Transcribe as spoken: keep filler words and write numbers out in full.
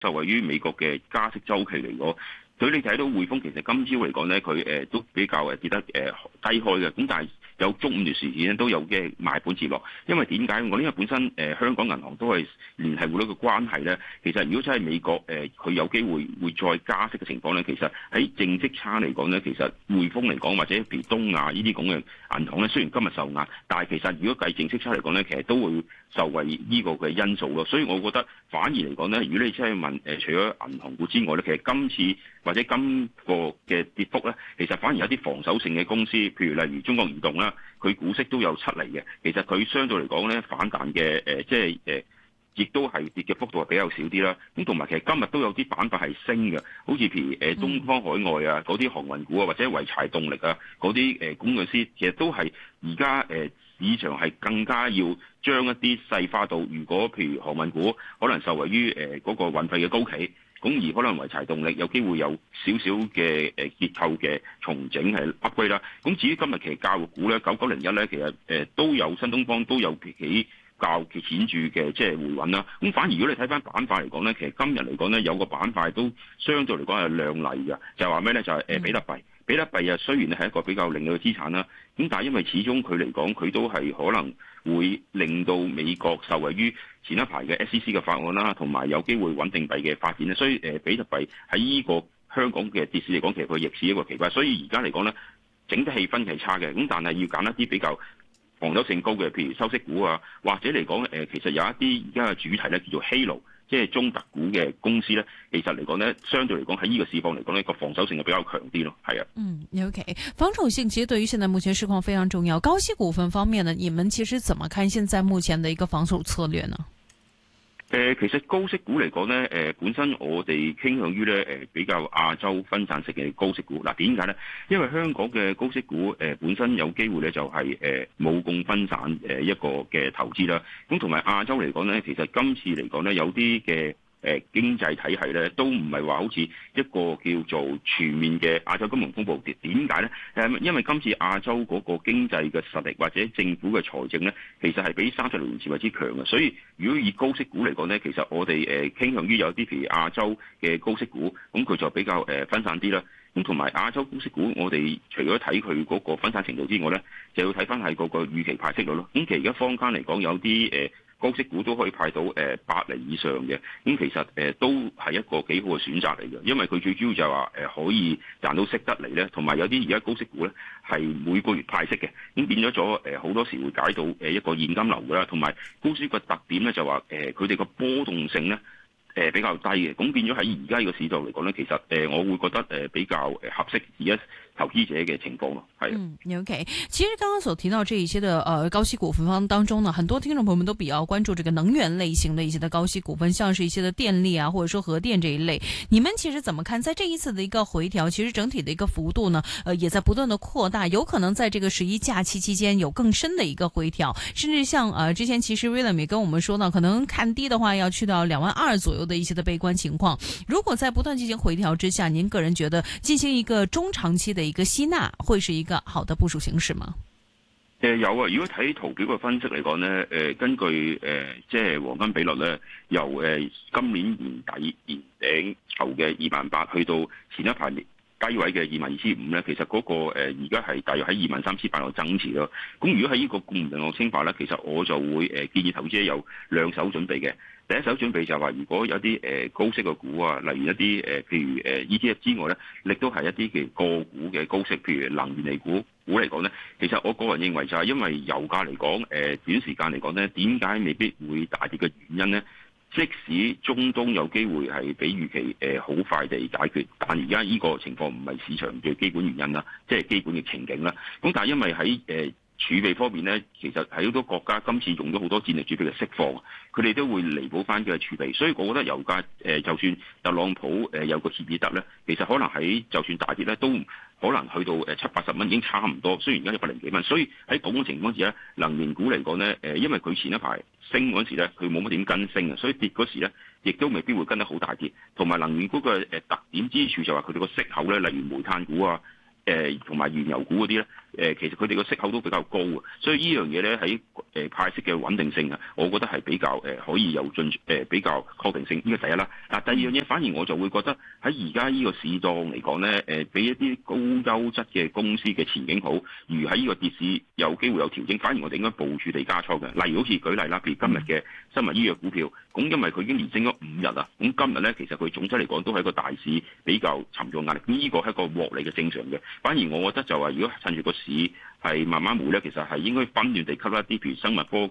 受惠於美國嘅加息週期嚟講。所以你睇到匯豐其實今朝嚟講咧，佢誒都比較誒跌得誒低開嘅，咁但係有足五段時間咧都有嘅賣盤接落，因為點解？我因為本身誒、呃、香港銀行都係聯繫匯率嘅關係咧，其實如果真係美國誒佢、呃、有機會會再加息嘅情況咧，其實喺淨息差嚟講咧，其實匯豐嚟講或者譬如東亞呢啲咁嘅銀行咧，雖然今日受壓，但係其實如果計淨息差嚟講咧，其實都會受惠呢個嘅因素咯。所以我覺得反而嚟講咧，如果你真係問誒、呃、除咗銀行股之外咧，其實今次或者今個嘅跌幅咧，其實反而有啲防守性嘅公司，譬如例如中國移動啦，佢股息都有七厘嘅。其實佢相對嚟講咧，反彈嘅誒，即係誒，亦都係跌嘅幅度係比較少啲啦。咁同埋其實今日都有啲板塊係升嘅，好似譬如誒東方海外啊，嗰啲航運股啊，或者濰柴動力啊，嗰啲誒公司，其實都係而家誒市場係更加要將一啲細化到，如果譬如航運股可能受惠於誒嗰個運費嘅高企。咁而可能濰柴動力有機會有少少嘅誒結構嘅重整係 upgrade 啦。咁至於今日其實教育股咧，九九零一咧，其實誒都有新東方都有幾較其顯著嘅即係回穩啦。咁反而如果你睇翻板塊嚟講咧，其實今日嚟講咧有個板塊都相對嚟講係亮麗嘅，就係話咩咧？就係誒比特幣。比特幣啊，雖然係一個比較另類嘅資產啦，咁但係因為始終佢嚟講，佢都係可能會令到美國受惠於前一排嘅 S E C 嘅法案啦，同埋有機會穩定幣嘅發展咧，所以誒比特幣喺呢個香港嘅跌市嚟講，其實佢逆市一個奇怪，所以而家嚟講咧，整體氣氛係差嘅，咁但係要揀一啲比較防守性高嘅，譬如收息股啊，或者嚟講誒，其實有一啲而家嘅主題咧叫做 Halo。即係中特股嘅公司咧，其實嚟講咧，相對嚟講喺呢個市況嚟講呢個防守性係比較強啲咯，係啊。 嗯 ，OK， 防守性其實對於現在目前市況非常重要。高息股份方面呢，你們其實怎麼看現在目前的一個防守策略呢？ 誒、呃，其實高息股嚟講咧，誒、呃、本身我哋傾向於咧誒比較亞洲分散式嘅高息股。嗱，點解咧？因為香港嘅高息股誒、呃、本身有機會咧就係誒冇咁分散誒一個嘅投資啦。咁同埋亞洲嚟講咧，其實今次嚟講咧有啲嘅。誒經濟體系咧都唔係話好似一個叫做全面嘅亞洲金融風暴跌，點解咧？誒，因為今次亞洲嗰個經濟嘅實力或者政府嘅財政咧，其實係比三十年前為之強嘅。所以如果以高息股嚟講咧，其實我哋誒傾向於有啲譬如亞洲嘅高息股，咁佢就比較誒分散啲啦。咁同埋亞洲高息股，我哋除咗睇佢嗰個分散程度之外咧，就要睇翻係嗰個預期派息率咯。咁其實而家坊間嚟講有啲誒。高息股都可以派到誒八厘以上嘅，咁其實誒都係一個幾好嘅選擇嚟嘅，因為佢最主要就係話誒可以賺到息得嚟咧，同埋有啲而家高息股咧係每個月派息嘅，咁變咗咗誒好多時會解到誒一個現金流㗎啦，同埋高息嘅特點咧就話誒佢哋個波動性咧誒比較低嘅，咁變咗喺而家呢個市道嚟講咧，其實誒我會覺得誒比較誒合適而家投資者嘅情況咯，係。 嗯，OK。其實剛剛所提到這一些的呃高息股份方當中呢，很多聽眾朋友們都比較關注這個能源類型的一些的高息股份，像是一些的電力啊，或者說核電這一類。你們其實怎麼看？在這一次的一個回調，其實整體的一個幅度呢，呃，也在不斷的擴大，有可能在這個十一假期期間有更深的一個回調，甚至像呃之前其實 William 也跟我們說呢，可能看低的話要去到兩萬二左右的一些的悲觀情況。如果在不斷進行回調之下，您個人覺得進行一個中長期的一個吸納，會是一個好的部署形式嗎？ 誒、呃、有啊！如果睇圖表嘅分析嚟講咧，誒、呃、根據誒、呃、即係黃金比率咧，由誒、呃、今年年底年頂後嘅二萬八去到前一排低位嘅二萬二千五咧，其實嗰、那個誒而家係大約喺二萬三千八度增持咯。咁如果喺呢個咁唔明朗清法咧，其實我就會誒、呃、建議投資者有兩手準備嘅。第一手準備就係話，如果有啲誒高息嘅股啊，例如一啲誒譬如誒 E T F 之外咧，亦都係一啲嘅個股嘅高息，譬如能源類股股嚟講咧，其實我個人認為就係因為油價嚟講，誒短時間嚟講咧，點解未必會大跌嘅原因咧？即使中東有機會係比預期誒好快地解決，但而家呢個情況唔係市場嘅基本原因啦，即係基本嘅情景啦。咁但係因為喺誒儲備方面咧，其實喺好多國家今次用咗好多戰略儲備嘅釋放，佢哋都會彌補翻嘅儲備，所以我覺得油價誒就算特朗普誒有個協議得咧，其實可能喺就算大跌咧，都可能去到誒七八十蚊已經差唔多。雖然而家一百零幾蚊，所以喺咁嘅情況之下，能源股嚟講咧，誒因為佢前一排升嗰時咧，佢冇乜點跟升啊，所以跌嗰時咧，亦都未必會跟得好大跌。同埋能源股嘅誒特點之處就係佢哋個息口咧，例如煤炭股啊。誒同埋原油股嗰啲咧， 誒其實佢哋個息口都比較高啊，所以呢樣嘢咧喺誒派息嘅穩定性啊，我覺得係比較誒可以有進誒比較確定性，呢個第一啦。嗱，第二樣嘢反而我就會覺得喺而家呢個市況嚟講咧，誒俾一啲高優質嘅公司嘅前景好，如喺呢個跌市有機會有調整，反而我哋應該部署地加倉嘅。例如好似舉例啦，譬如今日嘅生物醫藥股票，咁因為佢已經連升咗五日啦，咁今日咧其實佢總體嚟講都係一個大市比較沉重壓力，呢、這個係一個獲利嘅正常嘅。反而我覺得就話如果趁住個市係慢慢回咧，其實係應該分段地吸一啲，譬如生物科